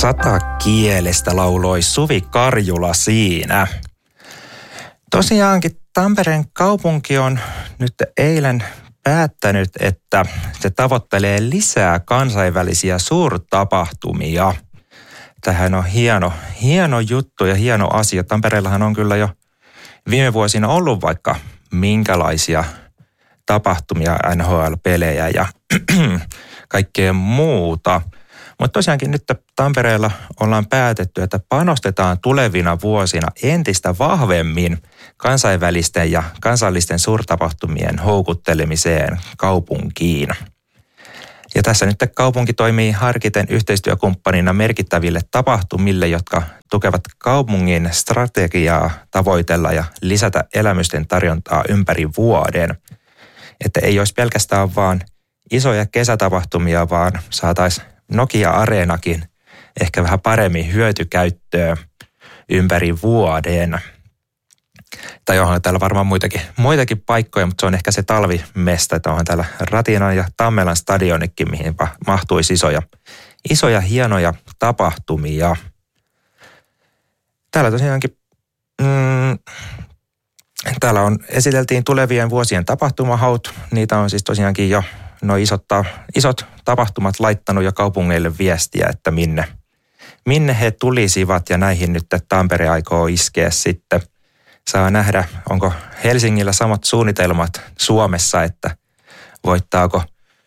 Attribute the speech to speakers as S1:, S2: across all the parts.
S1: Satakielestä lauloi Suvi Karjula siinä. Tosiaankin Tampereen kaupunki on nyt eilen päättänyt, että se tavoittelee lisää kansainvälisiä suurtapahtumia. Tämähän on hieno juttu ja hieno asia. Tampereellahan on kyllä jo viime vuosina ollut vaikka minkälaisia tapahtumia, NHL-pelejä ja kaikkea muuta. Mutta tosiaankin nyt Tampereella ollaan päätetty, että panostetaan tulevina vuosina entistä vahvemmin kansainvälisten ja kansallisten suurtapahtumien houkuttelemiseen kaupunkiin. Ja tässä nyt kaupunki toimii harkiten yhteistyökumppanina merkittäville tapahtumille, jotka tukevat kaupungin strategiaa tavoitella ja lisätä elämysten tarjontaa ympäri vuoden. Että ei olisi pelkästään vaan isoja kesätapahtumia, vaan saataisiin Nokia-areenakin ehkä vähän paremmin hyötykäyttöön ympäri vuoden. Tai onhan täällä varmaan muitakin paikkoja, mutta se on ehkä se talvimesta, että onhan täällä Ratinan ja Tammelan stadionikin, mihin mahtuisi isoja hienoja tapahtumia. Täällä tosiaankin täällä esiteltiin tulevien vuosien tapahtumahaut. Niitä on siis tosiaankin jo isot tapahtumat laittanut jo kaupungeille viestiä, että minne he tulisivat, ja näihin nyt Tampere aikoo iskeä sitten. Saa nähdä, onko Helsingillä samat suunnitelmat Suomessa, että voittaako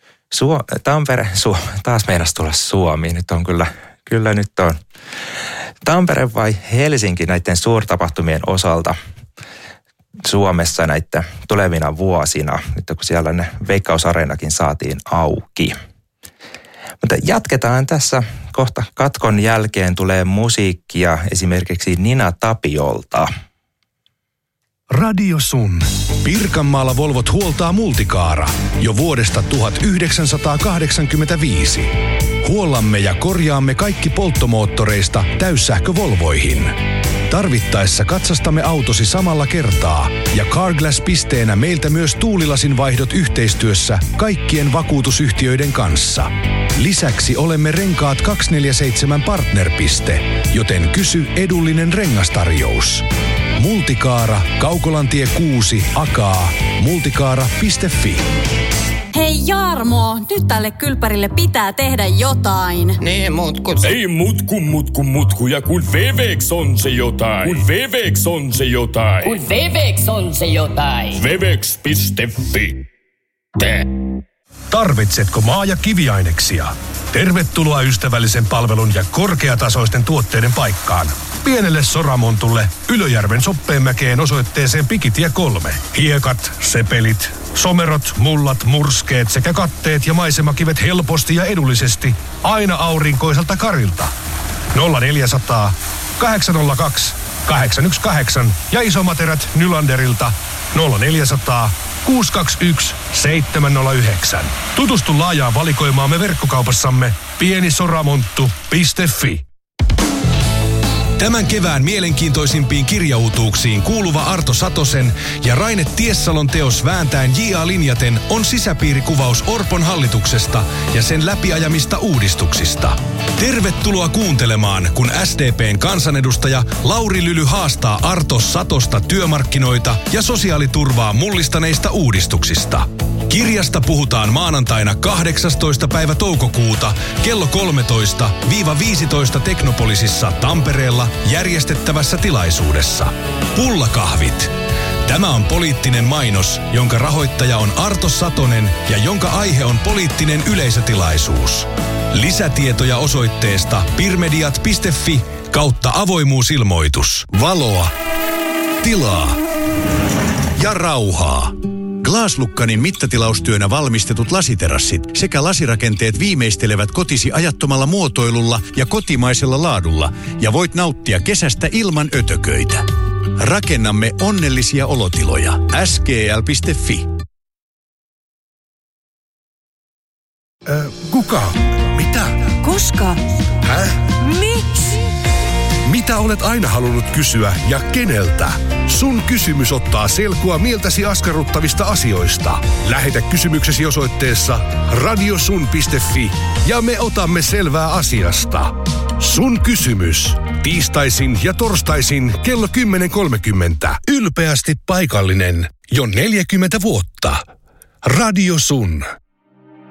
S1: taas meinas tulla Suomi. Nyt on kyllä nyt on Tampere vai Helsinki näiden suurtapahtumien osalta Suomessa näitä tulevina vuosina, nyt kun siellä ne Veikkausareenakin saatiin auki. Mutta jatketaan tässä kohta. Katkon jälkeen tulee musiikkia esimerkiksi Nina Tapiolta.
S2: Radio Sun. Pirkanmaalla Volvot huoltaa Multicaara jo vuodesta 1985. Huollamme ja korjaamme kaikki polttomoottoreista täyssähkövolvoihin. Tarvittaessa katsastamme autosi samalla kertaa ja Carglass-pisteenä meiltä myös tuulilasin vaihdot yhteistyössä kaikkien vakuutusyhtiöiden kanssa. Lisäksi olemme Renkaat 247 partnerpiste, joten kysy edullinen rengastarjous. Multicaara, Kaukolantie 6, Akaa, multicaara.fi.
S3: Hei Jarmo, nyt tälle kylpärille pitää tehdä jotain.
S4: Niin,
S5: Ei mutku, kun Vevex on se jotain. Vevex.fi.
S2: Tarvitsetko maa- ja kiviaineksia? Tervetuloa ystävällisen palvelun ja korkeatasoisten tuotteiden paikkaan. Pienelle Soramontulle Ylöjärven Soppeenmäkeen osoitteeseen Pikitie 3. Hiekat, sepelit, somerot, mullat, murskeet sekä katteet ja maisemakivet helposti ja edullisesti aina aurinkoiselta Karilta. 0400 802 818 ja isomaterät Nylanderilta 0400 621 709. Tutustu laajaan valikoimaamme verkkokaupassamme pienisoramonttu.fi. Tämän kevään mielenkiintoisimpiin kirjautuuksiin kuuluva Arto Satosen ja Raine Tiessalon teos Vääntäen J.A. linjaten on sisäpiirikuvaus Orpon hallituksesta ja sen läpiajamista uudistuksista. Tervetuloa kuuntelemaan, kun SDP:n kansanedustaja Lauri Lyly haastaa Arto Satosta työmarkkinoita ja sosiaaliturvaa mullistaneista uudistuksista. Kirjasta puhutaan maanantaina 18. päivä toukokuuta kello 13-15 Teknopolisissa Tampereella järjestettävässä tilaisuudessa. Pullakahvit. Tämä on poliittinen mainos, jonka rahoittaja on Arto Satonen ja jonka aihe on poliittinen yleisötilaisuus. Lisätietoja osoitteesta pirmediat.fi/avoimuusilmoitus. Valoa, tilaa ja rauhaa. Glaslukkanin mittatilaustyönä valmistetut lasiterassit sekä lasirakenteet viimeistelevät kotisi ajattomalla muotoilulla ja kotimaisella laadulla ja voit nauttia kesästä ilman ötököitä. Rakennamme onnellisia olotiloja. skl.fi.
S6: Kuka? Mitä?
S3: Koska? Miksi?
S6: Mitä olet aina halunnut kysyä ja keneltä? Sun kysymys ottaa selkoa mieltäsi askarruttavista asioista. Lähetä kysymyksesi osoitteessa radiosun.fi ja me otamme selvää asiasta. Sun kysymys. Tiistaisin ja torstaisin kello 10.30. Ylpeästi paikallinen. Jo 40 vuotta. Radio Sun.